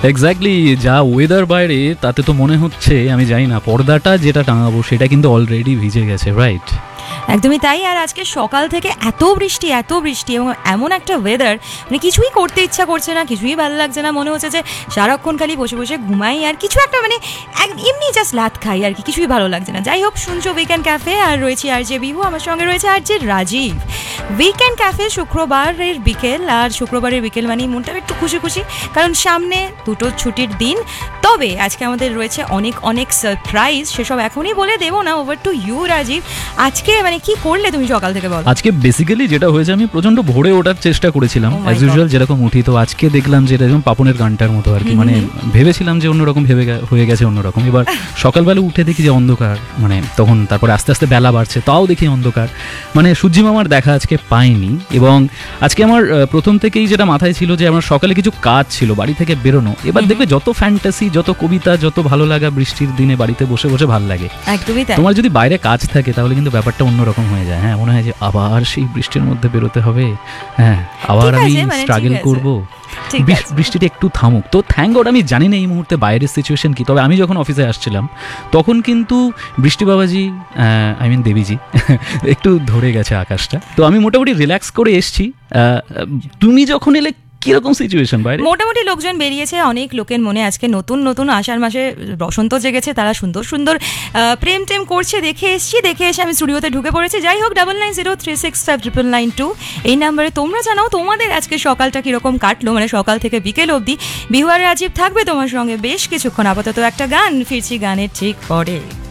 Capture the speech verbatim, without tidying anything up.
Exactly, যা weather বাইরে তাতে তো মনে হচ্ছে, আমি জানি না, পর্দাটা যেটা টাঙাবো সেটা কিন্তু অলরেডি ভিজে গেছে, রাইট? একদমই তাই। আর আজকে সকাল থেকে এত বৃষ্টি এত বৃষ্টি এবং এমন একটা ওয়েদার, মানে কিছুই করতে ইচ্ছা করছে না, কিছুই ভালো লাগছে না, মনে হচ্ছে যে সারাক্ষণ খালি বসে বসে ঘুমাই আর কিছু একটা মানে এমনি জাস্ট লাত খাই আর কি, কিছুই ভালো লাগছে না। যাই হোক, শুনছো উইকেন্ড ক্যাফে, আর রয়েছে আর জে বিহু, আমার সঙ্গে রয়েছে আর জে রাজীব। উইকেন্ড ক্যাফে শুক্রবারের বিকেল, আর শুক্রবারের বিকেল মানে মনটা একটু খুশি খুশি, কারণ সামনে দুটো ছুটির দিন। তবে আজকে আমাদের রয়েছে অনেক অনেক সারপ্রাইজ, সেসব এখনই বলে দেবো না। Over to you Rajib. আজকে মানে কি করলে তুমি সকাল থেকে বলো? আজকে বেসিক্যালি যেটা হয়েছে, আমি প্রচন্ড ভোরে ওঠার চেষ্টা করেছিলাম অ্যাজ ইউজুয়াল, যেরকম উঠি। তো আজকে দেখলাম যে এরকম পাপনের গানটার মতো আর কি, মানে ভেবেছিলাম যে অন্যরকম ভেবে হয়ে গেছে অন্যরকম। এবার সকালবেলা উঠে দেখি যে অন্ধকার, মানে তখন তারপরে আস্তে আস্তে বেলা বাড়ছে, তাও দেখি অন্ধকার, মানে সূর্যি মামার দেখা আজকে পাইনি। এবং আজকে আমার প্রথম থেকেই যেটা মাথায় ছিল যে আমার সকালে কিছু কাজ ছিল, বাড়ি থেকে বেরোনো। এবার দেখবে যত ফ্যান্টাসি, যত কবিতা, যত ভালো লাগা বৃষ্টির দিনে বাড়িতে বসে বসে ভালো লাগে। একদমই তাই। তোমার যদি বাইরে কাজ থাকে তাহলে কিন্তু ব্যাপারটা অন্যরকম হয়ে যায়। হ্যাঁ, মনে হয় যে আবার সেই বৃষ্টির মধ্যে বেরোতে হবে, হ্যাঁ আবার আমি স্ট্রাগল করবো, বৃষ্টিটা একটু থামুক। তো থ্যাঙ্ক গড, আমি জানি না এই মুহূর্তে বাইরের সিচুয়েশন কি, তবে আমি যখন অফিসে আসছিলাম তখন কিন্তু বৃষ্টি বাবাজি, আই মিন দেবীজি, একটু ধরে গেছে আকাশটা। তো আমি মোটামুটি রিল্যাক্স করে এসছি। তুমি যখন এলে কিরকম সিচুয়েশন বাইরে? মোটামুটি লোকজন বেরিয়েছে, অনেক লোকের মনে আজকে নতুন নতুন আষাঢ় মাসে বসন্ত জেগেছে, তারা সুন্দর সুন্দর প্রেম টেম করছে, দেখে এসছি। দেখে এসে আমি স্টুডিওতে ঢুকে পড়েছি। যাই হোক, double nine zero three six five triple nine two এই নাম্বারে তোমরা জানাও তোমাদের আজকে সকালটা কিরকম কাটলো, মানে সকাল থেকে বিকেল অবধি। বিহু আর রাজীব থাকবে তোমার সঙ্গে বেশ কিছুক্ষণ। আপাতত একটা গান, ফিরছি গানের ঠিক পরে।